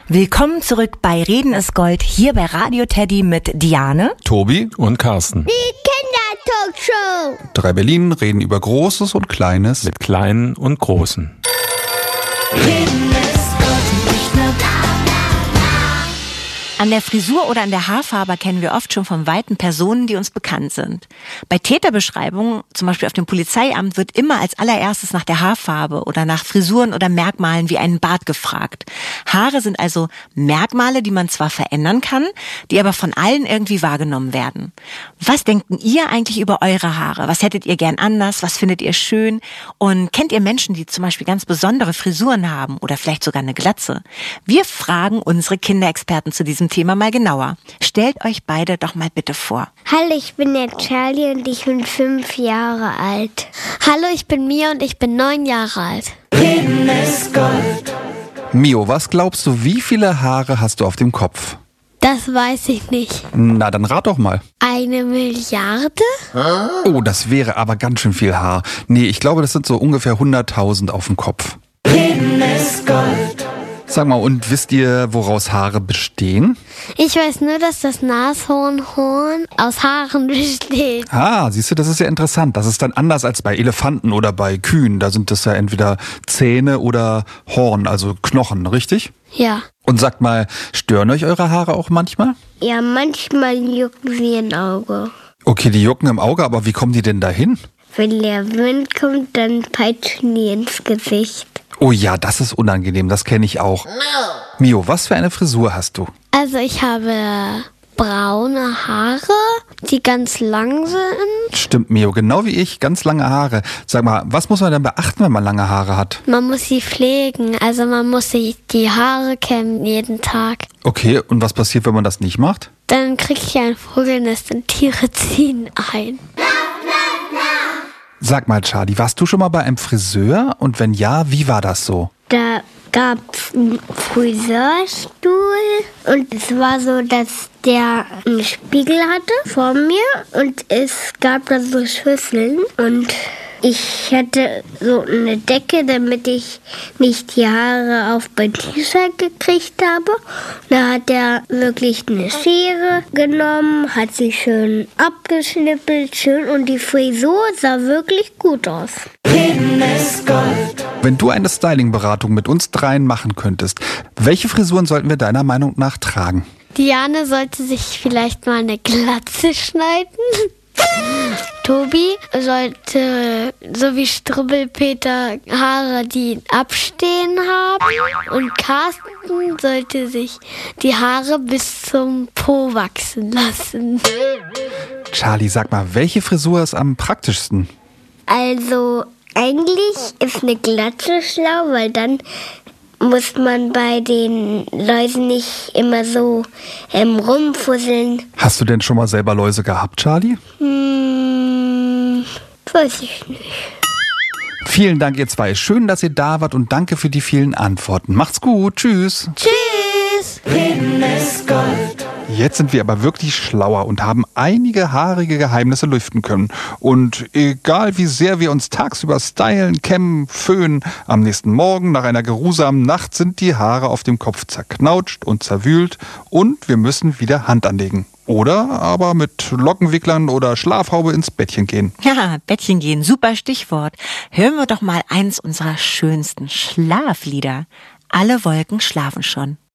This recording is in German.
Willkommen zurück bei Reden ist Gold, hier bei Radio Teddy mit Diane, Tobi und Carsten. Die Kindertalkshow. 3 Berlin reden über Großes und Kleines. Mit Kleinen und Großen. Reden ist Gold, nicht nur An der Frisur oder an der Haarfarbe erkennen wir oft schon von Weitem Personen, die uns bekannt sind. Bei Täterbeschreibungen, zum Beispiel auf dem Polizeiamt, wird immer als allererstes nach der Haarfarbe oder nach Frisuren oder Merkmalen wie einen Bart gefragt. Haare sind also Merkmale, die man zwar verändern kann, die aber von allen irgendwie wahrgenommen werden. Was denken ihr eigentlich über eure Haare? Was hättet ihr gern anders? Was findet ihr schön? Und kennt ihr Menschen, die zum Beispiel ganz besondere Frisuren haben oder vielleicht sogar eine Glatze? Wir fragen unsere Kinderexperten zu diesem Thema mal genauer. Stellt euch beide doch mal bitte vor. Hallo, ich bin der Charlie und ich bin 5 Jahre alt. Hallo, ich bin Mia und ich bin 9 Jahre alt. Reden ist Gold. Mio, was glaubst du, wie viele Haare hast du auf dem Kopf? Das weiß ich nicht. Na, dann rat doch mal. 1 Milliarde? Oh, das wäre aber ganz schön viel Haar. Nee, ich glaube, das sind so ungefähr 100.000 auf dem Kopf. Reden ist Gold. Sag mal, und wisst ihr, woraus Haare bestehen? Ich weiß nur, dass das Nashornhorn aus Haaren besteht. Ah, siehst du, das ist ja interessant. Das ist dann anders als bei Elefanten oder bei Kühen. Da sind das ja entweder Zähne oder Horn, also Knochen, richtig? Ja. Und sagt mal, stören euch eure Haare auch manchmal? Ja, manchmal jucken sie im Auge. Okay, die jucken im Auge, aber wie kommen die denn dahin? Wenn der Wind kommt, dann peitschen die ins Gesicht. Oh ja, das ist unangenehm, das kenne ich auch. Mio, was für eine Frisur hast du? Also ich habe braune Haare, die ganz lang sind. Stimmt, Mio, genau wie ich, ganz lange Haare. Sag mal, was muss man denn beachten, wenn man lange Haare hat? Man muss sie pflegen, also man muss sich die Haare kämmen jeden Tag. Okay, und was passiert, wenn man das nicht macht? Dann kriege ich ein Vogelnest und Tiere ziehen ein. Sag mal, Charlie, warst du schon mal bei einem Friseur? Und wenn ja, wie war das so? Da gab's einen Friseurstuhl und es war so, dass der einen Spiegel hatte vor mir und es gab da so Schüsseln und ich hatte so eine Decke, damit ich nicht die Haare auf mein T-Shirt gekriegt habe. Da hat er wirklich eine Schere genommen, hat sie schön abgeschnippelt, schön und die Frisur sah wirklich gut aus. Reden ist Gold. Wenn du eine Styling-Beratung mit uns dreien machen könntest, welche Frisuren sollten wir deiner Meinung nach tragen? Diane sollte sich vielleicht mal eine Glatze schneiden. Tobi sollte, so wie Strubbelpeter, Haare, die abstehen haben. Und Carsten sollte sich die Haare bis zum Po wachsen lassen. Charlie, sag mal, welche Frisur ist am praktischsten? Also eigentlich ist eine Glatze schlau, weil dann muss man bei den Läusen nicht immer so rumfusseln. Hast du denn schon mal selber Läuse gehabt, Charlie? Weiß ich nicht. Vielen Dank, ihr zwei. Schön, dass ihr da wart und danke für die vielen Antworten. Macht's gut. Tschüss. Tschüss! Reden ist Gold. Jetzt sind wir aber wirklich schlauer und haben einige haarige Geheimnisse lüften können. Und egal wie sehr wir uns tagsüber stylen, kämmen, föhnen, am nächsten Morgen nach einer geruhsamen Nacht sind die Haare auf dem Kopf zerknautscht und zerwühlt und wir müssen wieder Hand anlegen. Oder aber mit Lockenwicklern oder Schlafhaube ins Bettchen gehen. Ja, Bettchen gehen, super Stichwort. Hören wir doch mal eins unserer schönsten Schlaflieder. Alle Wolken schlafen schon.